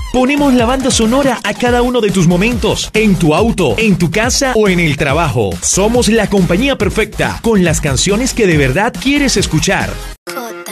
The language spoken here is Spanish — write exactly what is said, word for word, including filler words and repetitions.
Ponemos la banda sonora a cada uno de tus momentos, en tu auto, en tu casa o en el trabajo. Somos la compañía perfecta, con las canciones que de verdad quieres escuchar.